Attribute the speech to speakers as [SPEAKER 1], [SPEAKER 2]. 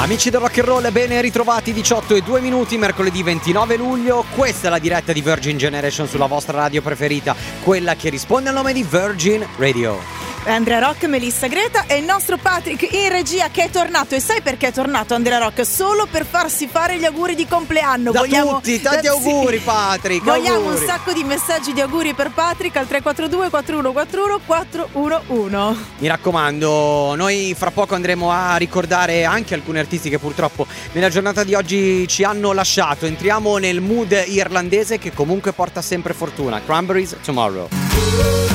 [SPEAKER 1] Amici del rock and roll, ben ritrovati, 18:02, mercoledì 29 luglio. Questa è la diretta di Virgin Generation sulla vostra radio preferita, quella che risponde al nome di Virgin Radio.
[SPEAKER 2] Andrea Rock, Melissa Greta e il nostro Patrick in regia che è tornato. E sai perché è tornato Andrea Rock? Solo per farsi fare gli auguri di compleanno.
[SPEAKER 1] Tutti, tanti auguri, sì. Patrick.
[SPEAKER 2] Vogliamo
[SPEAKER 1] auguri.
[SPEAKER 2] Un sacco di messaggi di auguri per Patrick al 342 4141 411.
[SPEAKER 1] Mi raccomando, noi fra poco andremo a ricordare anche alcuni artisti che purtroppo nella giornata di oggi ci hanno lasciato. Entriamo nel mood irlandese che comunque porta sempre fortuna. Cranberries, Tomorrow.